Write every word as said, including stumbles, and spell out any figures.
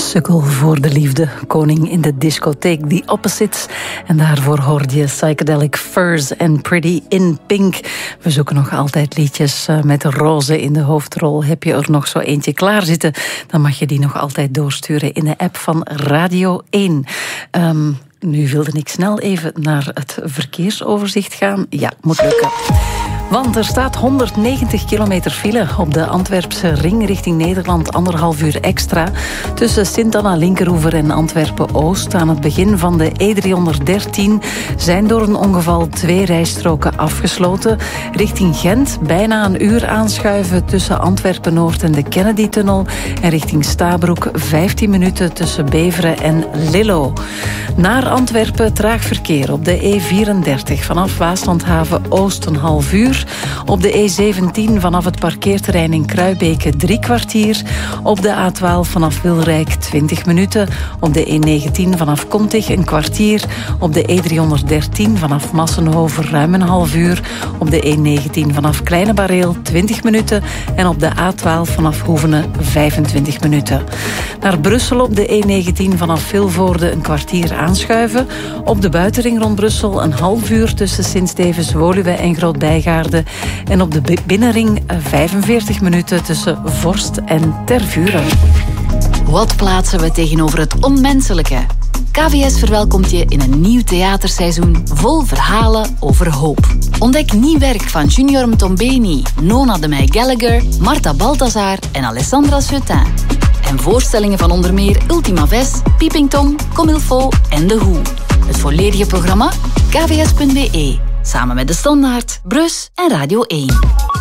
Sukkel voor de liefde, koning in de discotheek The Opposites. En daarvoor hoorde je Psychedelic Furs en Pretty in Pink. We zoeken nog altijd liedjes met roze in de hoofdrol. Heb je er nog zo eentje klaar zitten, dan mag je die nog altijd doorsturen in de app van Radio één. Um, nu wilde ik snel even naar het verkeersoverzicht gaan. Ja, moet lukken. Want er staat honderdnegentig kilometer file op de Antwerpse ring richting Nederland, anderhalf uur extra. Tussen Sint-Anna, Linkeroever en Antwerpen-Oost. Aan het begin van de E driehonderddertien zijn door een ongeval twee rijstroken afgesloten. Richting Gent bijna een uur aanschuiven tussen Antwerpen-Noord en de Kennedy-tunnel. En richting Stabroek vijftien minuten tussen Beveren en Lillo. Naar Antwerpen traag verkeer op de E vierendertig vanaf Waaslandhaven Oost een half uur. Op de E zeventien vanaf het parkeerterrein in Kruibeke drie kwartier. Op de A twaalf vanaf Wilrijk twintig minuten. Op de E negentien vanaf Kontig een kwartier. Op de E driehonderddertien vanaf Massenhoven ruim een half uur. Op de E negentien vanaf Kleine Bareel twintig minuten. En op de A twaalf vanaf Hoevenen vijfentwintig minuten. Naar Brussel op de E negentien vanaf Vilvoorde een kwartier aanschuiven. Op de buitenring rond Brussel een half uur tussen Sint-Stevens, Woluwe en Groot-Bijgaarde. En op de binnenring vijfenveertig minuten tussen Vorst en Tervuren. Wat plaatsen we tegenover het onmenselijke? K V S verwelkomt je in een nieuw theaterseizoen vol verhalen over hoop. Ontdek nieuw werk van Junior Mtombeni, Nona de Meij Gallagher, Marta Balthazar en Alessandra Seutin. En voorstellingen van onder meer Ultima Ves, Peeping Tom, Comme il faut en The Who. Het volledige programma k v s punt b e. Samen met De Standaard, Brus en Radio één.